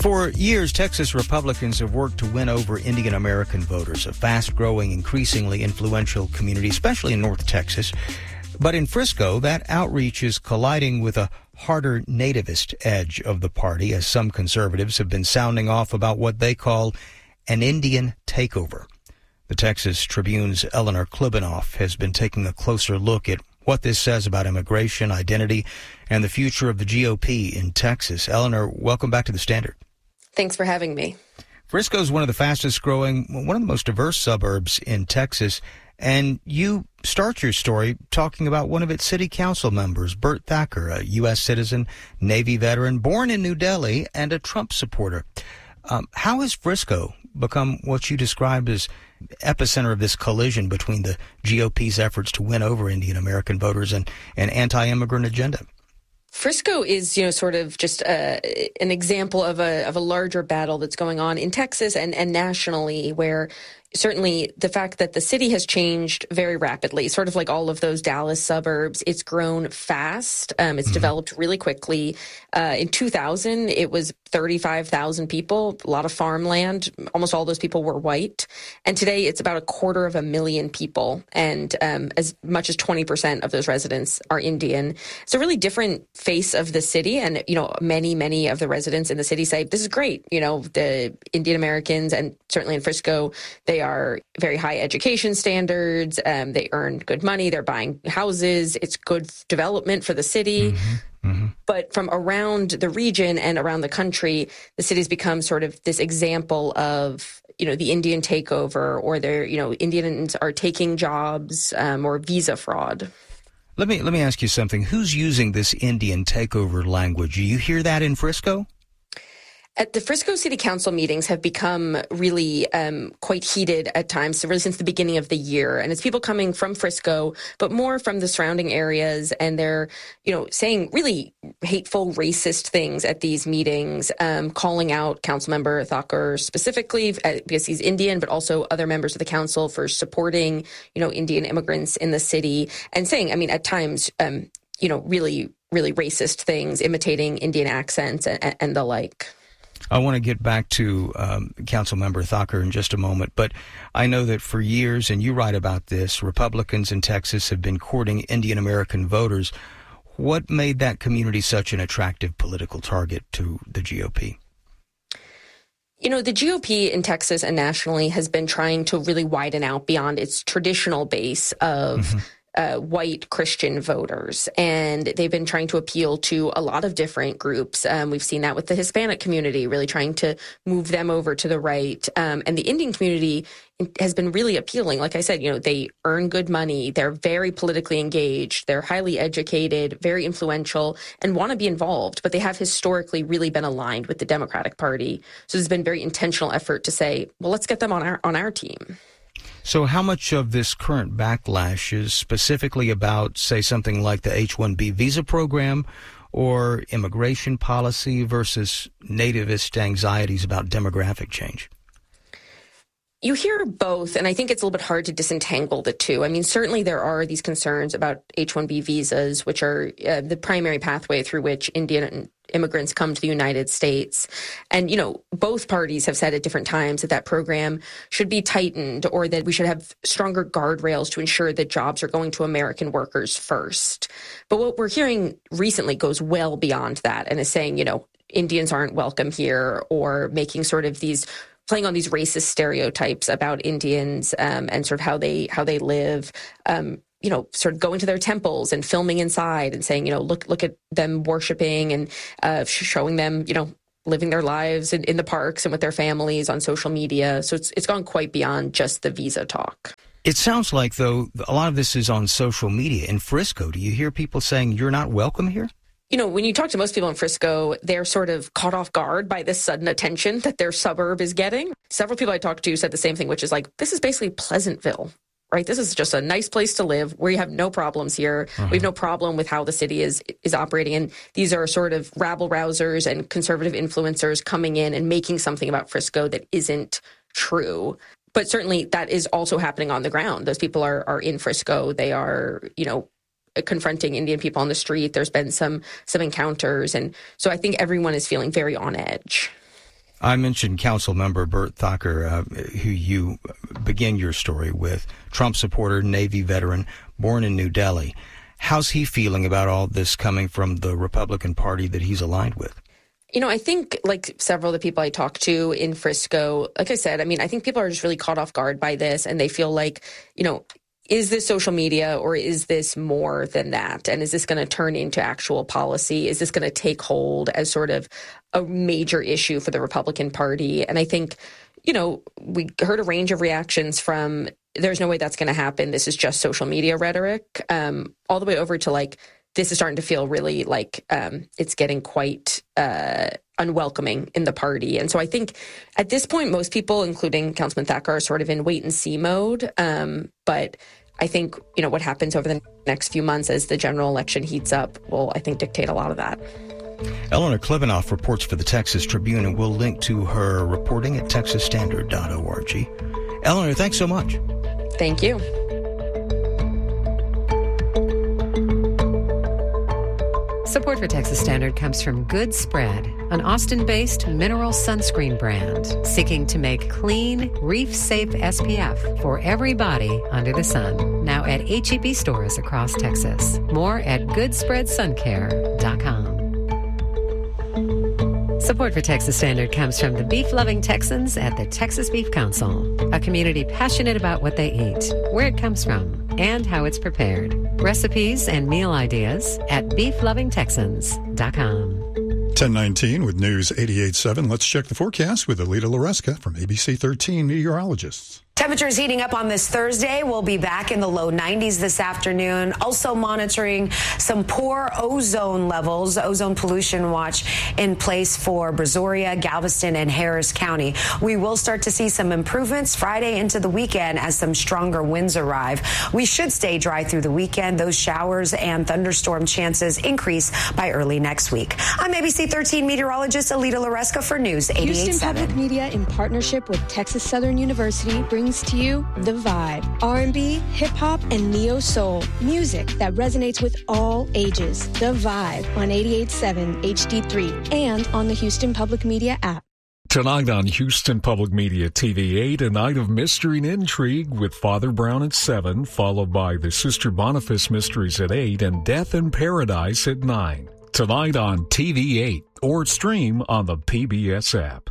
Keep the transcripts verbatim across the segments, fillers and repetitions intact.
For years, Texas Republicans have worked to win over Indian American voters, a fast-growing, increasingly influential community, especially in North Texas. But in Frisco, that outreach is colliding with a harder nativist edge of the party, as some conservatives have been sounding off about what they call an Indian takeover. The Texas Tribune's Eleanor Klibanoff has been taking a closer look at what this says about immigration, identity, and the future of the G O P in Texas. Eleanor, welcome back to the Standard. Thanks for having me. Frisco is one of the fastest growing, one of the most diverse suburbs in Texas. And you start your story talking about one of its city council members, Burt Thacker, a U S citizen, Navy veteran, born in New Delhi, and a Trump supporter. Um, how has Frisco become what you described as epicenter of this collision between the G O P's efforts to win over Indian American voters and an anti-immigrant agenda? Frisco is, you know, sort of just a, an example of a of a larger battle that's going on in Texas and, and nationally, where certainly the fact that the city has changed very rapidly, sort of like all of those Dallas suburbs. It's grown fast. Um, it's mm-hmm. developed really quickly. Uh, in two thousand, it was thirty-five thousand people, a lot of farmland. Almost all those people were white. And today it's about a quarter of a million people. And um, as much as twenty percent of those residents are Indian. It's a really different face of the city. And, you know, many, many of the residents in the city say, this is great. You know, the Indian Americans, and certainly in Frisco, they are very high education standards. Um, they earn good money. They're buying houses. It's good development for the city. Mm-hmm. Mm-hmm. But from around the region and around the country, the city's become sort of this example of, you know, the Indian takeover, or they're, you know, Indians are taking jobs, um, or visa fraud. Let me let me ask you something. Who's using this Indian takeover language? Do you hear that in Frisco? At the Frisco City Council meetings have become really um, quite heated at times, so really since the beginning of the year. And it's people coming from Frisco, but more from the surrounding areas. And they're, you know, saying really hateful, racist things at these meetings, um, calling out Councilmember Thacker specifically because he's Indian, but also other members of the council for supporting, you know, Indian immigrants in the city, and saying, I mean, at times, um, you know, really, really racist things, imitating Indian accents and, and the like. I want to get back to um, Councilmember Thacker in just a moment, but I know that for years, and you write about this, Republicans in Texas have been courting Indian American voters. What made that community such an attractive political target to the G O P? You know, the G O P in Texas and nationally has been trying to really widen out beyond its traditional base of mm-hmm. Uh, white Christian voters. And they've been trying to appeal to a lot of different groups. Um, we've seen that with the Hispanic community, really trying to move them over to the right. Um, and the Indian community has been really appealing. Like I said, you know, they earn good money. They're very politically engaged. They're highly educated, very influential, and want to be involved. But they have historically really been aligned with the Democratic Party. So there's been very intentional effort to say, well, let's get them on our on our team. So how much of this current backlash is specifically about, say, something like the H one B visa program or immigration policy versus nativist anxieties about demographic change? You hear both, and I think it's a little bit hard to disentangle the two. I mean, certainly there are these concerns about H one B visas, which are uh, the primary pathway through which Indian immigrants come to the United States. And, you know, both parties have said at different times that that program should be tightened, or that we should have stronger guardrails to ensure that jobs are going to American workers first. But what we're hearing recently goes well beyond that and is saying, you know, Indians aren't welcome here, or making sort of these playing on these racist stereotypes about Indians um, and sort of how they how they live. Um, you know, sort of going to their temples and filming inside and saying, you know, look look at them worshiping, and uh, showing them, you know, living their lives in, in the parks and with their families on social media. So it's it's gone quite beyond just the visa talk. It sounds like, though, a lot of this is on social media. In Frisco, do you hear people saying you're not welcome here? You know, when you talk to most people in Frisco, they're sort of caught off guard by this sudden attention that their suburb is getting. Several people I talked to said the same thing, which is like, this is basically Pleasantville. Right. This is just a nice place to live. We have no problems here. Uh-huh. We have no problem with how the city is is operating. And these are sort of rabble rousers and conservative influencers coming in and making something about Frisco that isn't true. But certainly that is also happening on the ground. Those people are are in Frisco. They are, you know, confronting Indian people on the street. There's been some some encounters. And so I think everyone is feeling very on edge. I mentioned Council Member Bert Thacker, uh, who you begin your story with, Trump supporter, Navy veteran, born in New Delhi. How's he feeling about all this coming from the Republican Party that he's aligned with? You know, I think like several of the people I talked to in Frisco, like I said, I mean, I think people are just really caught off guard by this, and they feel like, you know, is this social media or is this more than that? And is this going to turn into actual policy? Is this going to take hold as sort of a major issue for the Republican Party? And I think, you know, we heard a range of reactions from there's no way that's going to happen. This is just social media rhetoric, um, all the way over to like, this is starting to feel really like um, it's getting quite uh, unwelcoming in the party. And so I think at this point, most people, including Councilman Thacker, are sort of in wait and see mode. Um, but I think, you know, what happens over the next few months as the general election heats up will, I think, dictate a lot of that. Eleanor Klivanoff reports for the Texas Tribune, and we'll link to her reporting at texas standard dot org. Eleanor, thanks so much. Thank you. Support for Texas Standard comes from Good Spread, an Austin-based mineral sunscreen brand seeking to make clean, reef-safe S P F for everybody under the sun. Now at H E B stores across Texas. More at good spread sun care dot com. Support for Texas Standard comes from the beef-loving Texans at the Texas Beef Council, a community passionate about what they eat, where it comes from, and how it's prepared. Recipes and meal ideas at beef loving texans dot com. ten nineteen with News eighty-eight point seven. Let's check the forecast with Alita Loreska from A B C thirteen Meteorologists. Temperatures heating up on this Thursday. We'll be back in the low nineties this afternoon. Also monitoring some poor ozone levels, ozone pollution watch in place for Brazoria, Galveston, and Harris County. We will start to see some improvements Friday into the weekend as some stronger winds arrive. We should stay dry through the weekend. Those showers and thunderstorm chances increase by early next week. I'm A B C thirteen meteorologist Alita Loreska for News eighty-eight point seven. Houston Public Media, in partnership with Texas Southern University, brings to you The Vibe. R and B, hip-hop, and neo-soul. Music that resonates with all ages. The Vibe on eighty-eight point seven H D three and on the Houston Public Media app. Tonight on Houston Public Media T V eight, a night of mystery and intrigue with Father Brown at seven, followed by the Sister Boniface Mysteries at eight and Death in Paradise at nine. Tonight on T V eight, or stream on the P B S app.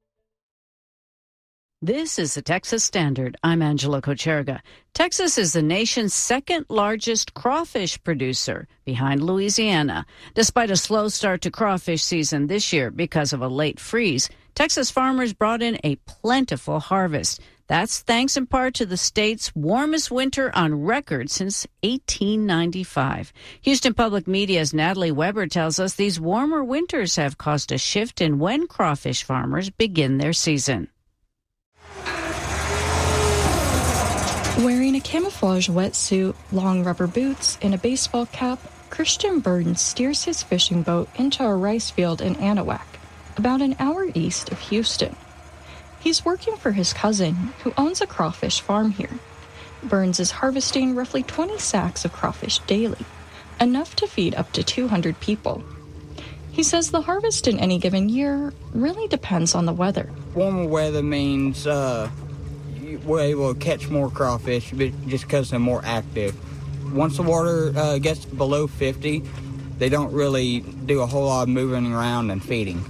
This is the Texas Standard. I'm Angela Kocherga. Texas is the nation's second largest crawfish producer, behind Louisiana. Despite a slow start to crawfish season this year because of a late freeze, Texas farmers brought in a plentiful harvest. That's thanks in part to the state's warmest winter on record since eighteen ninety-five. Houston Public Media's Natalie Weber tells us these warmer winters have caused a shift in when crawfish farmers begin their season. Wearing a camouflage wetsuit, long rubber boots, and a baseball cap, Christian Burns steers his fishing boat into a rice field in Anahuac, about an hour east of Houston. He's working for his cousin, who owns a crawfish farm here. Burns is harvesting roughly twenty sacks of crawfish daily, enough to feed up to two hundred people. He says the harvest in any given year really depends on the weather. Warmer weather means uh, we're able to catch more crawfish just because they're more active. Once the water uh, gets below fifty, they don't really do a whole lot of moving around and feeding.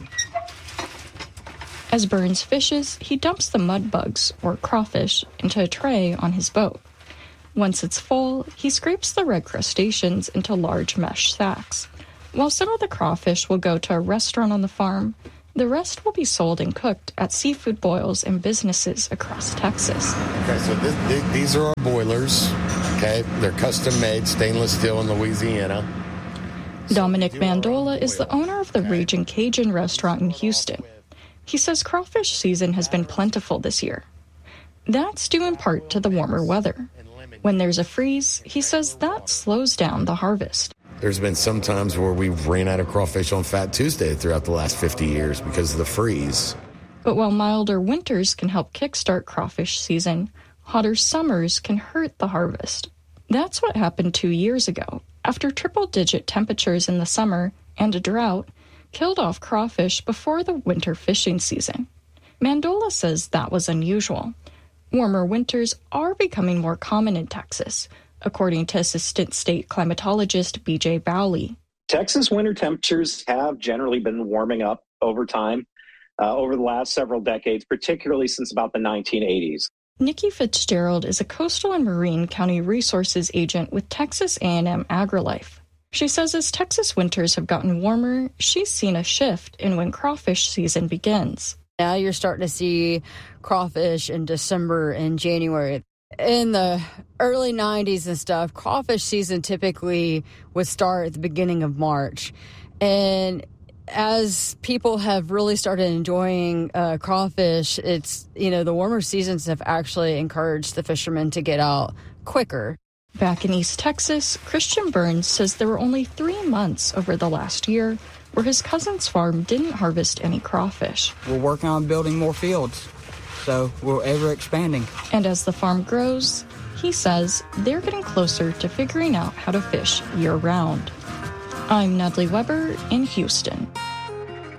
As Burns fishes, he dumps the mud bugs, or crawfish, into a tray on his boat. Once it's full, he scrapes the red crustaceans into large mesh sacks. While some of the crawfish will go to a restaurant on the farm, the rest will be sold and cooked at seafood boils and businesses across Texas. Okay, so this, this, these are our boilers. Okay, they're custom made, stainless steel in Louisiana. Dominic Mandola is the owner of the Ragin' Cajun restaurant in Houston. He says crawfish season has been plentiful this year. That's due in part to the warmer weather. When there's a freeze, he says that slows down the harvest. There's been some times where we've ran out of crawfish on Fat Tuesday throughout the last fifty years because of the freeze. But while milder winters can help kickstart crawfish season, hotter summers can hurt the harvest. That's what happened two years ago. After triple-digit temperatures in the summer and a drought, killed off crawfish before the winter fishing season. Mandola says that was unusual. Warmer winters are becoming more common in Texas, according to Assistant State Climatologist B J Bowley. Texas winter temperatures have generally been warming up over time, uh, over the last several decades, particularly since about the nineteen eighties. Nikki Fitzgerald is a coastal and marine county resources agent with Texas A and M AgriLife. She says as Texas winters have gotten warmer, she's seen a shift in when crawfish season begins. Now you're starting to see crawfish in December and January. In the early nineties and stuff, crawfish season typically would start at the beginning of March. And as people have really started enjoying uh, crawfish, it's, you know, the warmer seasons have actually encouraged the fishermen to get out quicker. Back in East Texas, Christian Burns says there were only three months over the last year where his cousin's farm didn't harvest any crawfish. We're working on building more fields, so we're ever expanding. And as the farm grows, he says they're getting closer to figuring out how to fish year-round. I'm Natalie Weber in Houston.